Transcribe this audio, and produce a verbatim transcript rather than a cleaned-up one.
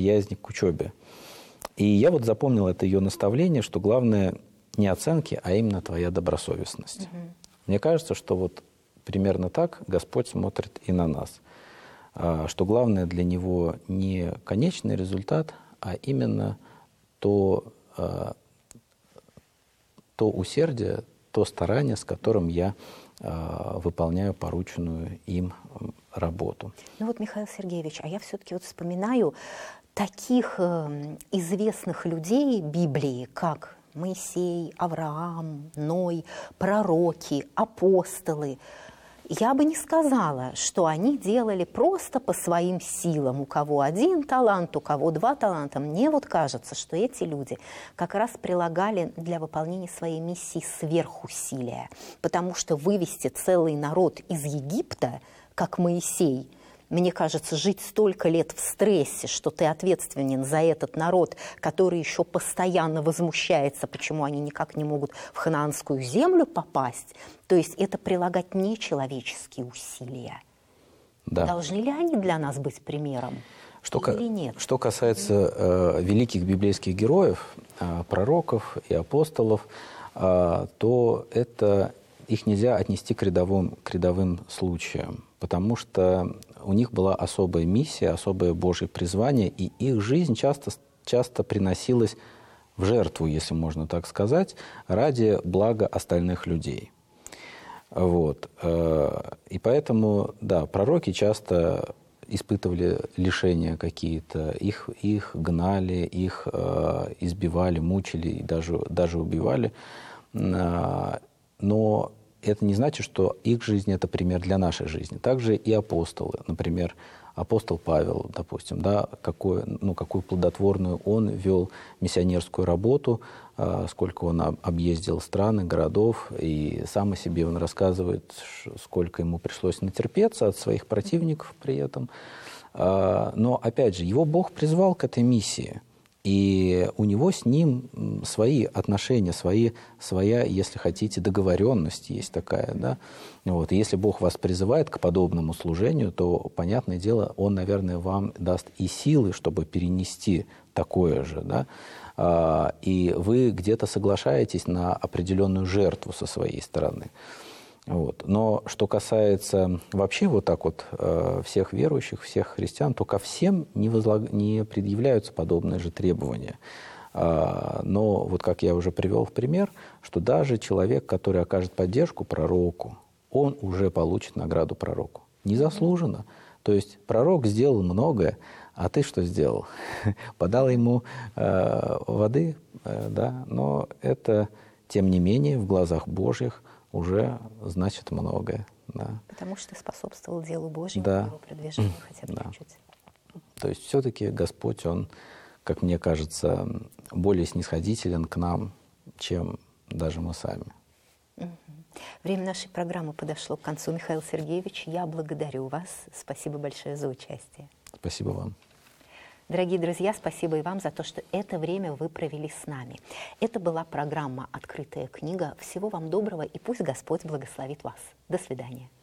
приязнь к учебе. И я вот запомнил это ее наставление, что главное не оценки, а именно твоя добросовестность. Угу. Мне кажется, что вот примерно так Господь смотрит и на нас. Что главное для Него не конечный результат, а именно то, то усердие, то старание, с которым я выполняю порученную им работу. Ну вот, Михаил Сергеевич, а я все-таки вот вспоминаю таких э, известных людей Библии, как Моисей, Авраам, Ной, пророки, апостолы. Я бы не сказала, что они делали просто по своим силам. У кого один талант, у кого два таланта. Мне вот кажется, что эти люди как раз прилагали для выполнения своей миссии сверхусилия. Потому что вывести целый народ из Египта, как Моисей, мне кажется, жить столько лет в стрессе, что ты ответственен за этот народ, который еще постоянно возмущается, почему они никак не могут в ханаанскую землю попасть. То есть это прилагать нечеловеческие усилия. Да. Должны ли они для нас быть примером? Что, или нет? Что касается э, великих библейских героев, э, пророков и апостолов, э, то это, их нельзя отнести к рядовым, к рядовым случаям, потому что у них была особая миссия, особое Божье призвание, и их жизнь часто, часто приносилась в жертву, если можно так сказать, ради блага остальных людей. Вот. И поэтому, да, пророки часто испытывали лишения какие-то, их, их гнали, их избивали, мучили и даже, даже убивали. Но это не значит, что их жизнь – это пример для нашей жизни. Также и апостолы. Например, апостол Павел, допустим, да, какой, ну, какую плодотворную он вел миссионерскую работу, э, сколько он объездил страны, городов, и сам о себе он рассказывает, сколько ему пришлось натерпеться от своих противников при этом. Э, но, опять же, его Бог призвал к этой миссии. И у него с ним свои отношения, свои, своя, если хотите, договоренность есть такая. Да? Вот. И если Бог вас призывает к подобному служению, то, понятное дело, Он, наверное, вам даст и силы, чтобы перенести такое же. Да? И вы где-то соглашаетесь на определенную жертву со своей стороны. Вот. Но что касается вообще вот так вот э, всех верующих, всех христиан, то ко всем не, возлаг... не предъявляются подобные же требования. А, но вот как я уже привел в пример, что даже человек, который окажет поддержку пророку, он уже получит награду пророку. Незаслуженно. То есть пророк сделал многое, а ты что сделал? Подал ему э, воды, э, да, но это, тем не менее, в глазах Божьих уже значит многое. Да. Потому что способствовал делу Божьему, да. его продвижению хотя бы да. чуть-чуть. То есть все-таки Господь, Он, как мне кажется, более снисходителен к нам, чем даже мы сами. Угу. Время нашей программы подошло к концу. Михаил Сергеевич, я благодарю вас. Спасибо большое за участие. Спасибо вам. Дорогие друзья, спасибо и вам за то, что это время вы провели с нами. Это была программа «Открытая книга». Всего вам доброго, и пусть Господь благословит вас. До свидания.